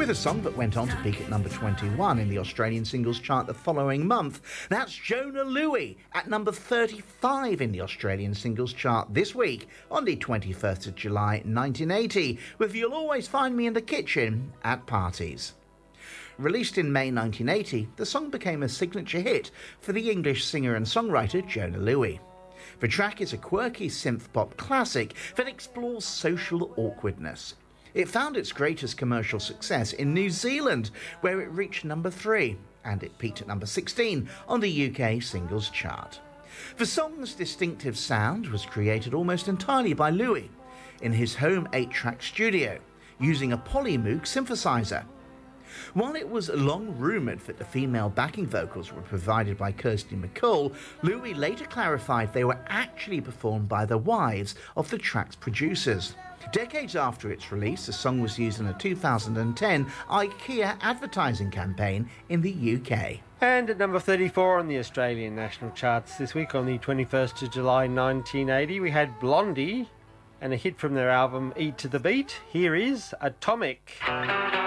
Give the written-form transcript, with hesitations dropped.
With a song that went on to peak at number 21 in the Australian singles chart the following month, that's Jona Lewie at number 35 in the Australian singles chart this week on the 21st of July 1980, with You'll Always Find Me in the Kitchen at Parties. Released in May 1980, the song became a signature hit for the English singer and songwriter Jona Lewie. The track is a quirky synth-pop classic that explores social awkwardness. It found its greatest commercial success in New Zealand, where it reached number 3, and it peaked at number 16 on the UK singles chart. The song's distinctive sound was created almost entirely by Lewie in his home 8-track studio, using a Polymoog synthesizer. While it was long rumoured that the female backing vocals were provided by Kirsty MacColl, Lewie later clarified they were actually performed by the wives of the track's producers. Decades after its release, the song was used in a 2010 IKEA advertising campaign in the UK. And at number 34 on the Australian national charts this week, on the 21st of July 1980, we had Blondie and a hit from their album Eat to the Beat. Here is Atomic.